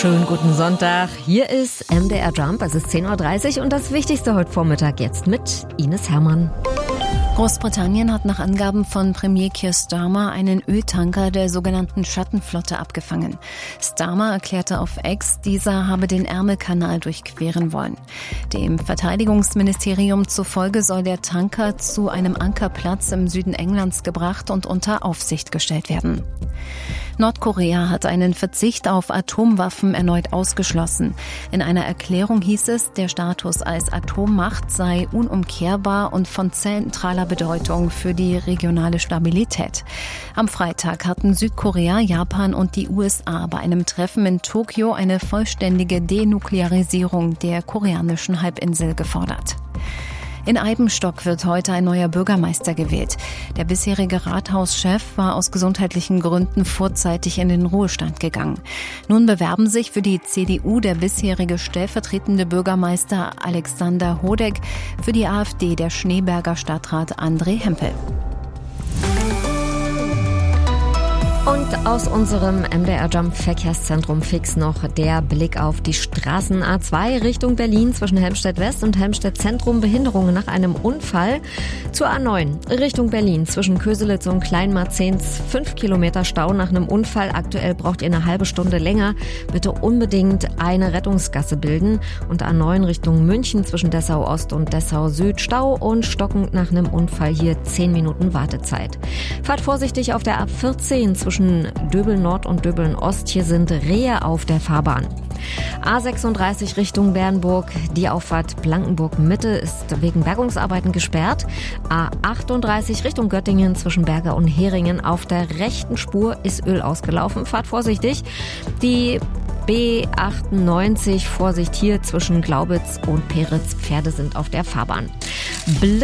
Schönen guten Sonntag. Hier ist MDR Jump. Es ist 10.30 Uhr und das Wichtigste heute Vormittag jetzt mit Ines Herrmann. Großbritannien hat nach Angaben von Premier Keir Starmer einen Öltanker der sogenannten Schattenflotte abgefangen. Starmer erklärte auf X, dieser habe den Ärmelkanal durchqueren wollen. Dem Verteidigungsministerium zufolge soll der Tanker zu einem Ankerplatz im Süden Englands gebracht und unter Aufsicht gestellt werden. Nordkorea hat einen Verzicht auf Atomwaffen erneut ausgeschlossen. In einer Erklärung hieß es, der Status als Atommacht sei unumkehrbar und von zentraler Bedeutung für die regionale Stabilität. Am Freitag hatten Südkorea, Japan und die USA bei einem Treffen in Tokio eine vollständige Denuklearisierung der koreanischen Halbinsel gefordert. In Eibenstock wird heute ein neuer Bürgermeister gewählt. Der bisherige Rathauschef war aus gesundheitlichen Gründen vorzeitig in den Ruhestand gegangen. Nun bewerben sich für die CDU der bisherige stellvertretende Bürgermeister Alexander Hodeck, für die AfD der Schneeberger Stadtrat André Hempel. Und aus unserem MDR Jump Verkehrszentrum fix noch der Blick auf die Straßen A2 Richtung Berlin zwischen Helmstedt West und Helmstedt Zentrum. Behinderungen nach einem Unfall. Zur A9 Richtung Berlin zwischen Köselitz und Kleinmarzens 5 Kilometer Stau nach einem Unfall. Aktuell braucht ihr eine halbe Stunde länger. Bitte unbedingt eine Rettungsgasse bilden. Und A9 Richtung München zwischen Dessau Ost und Dessau Süd. Stau und stockend nach einem Unfall. Hier 10 Minuten Wartezeit. Fahrt vorsichtig auf der A14 zwischen Döbeln Nord und Döbeln Ost. Hier sind Rehe auf der Fahrbahn. A36 Richtung Bernburg. Die Auffahrt Blankenburg Mitte ist wegen Bergungsarbeiten gesperrt. A38 Richtung Göttingen zwischen Berge und Heringen. Auf der rechten Spur ist Öl ausgelaufen. Fahrt vorsichtig. Die B98, Vorsicht hier zwischen Glaubitz und Peritz. Pferde sind auf der Fahrbahn.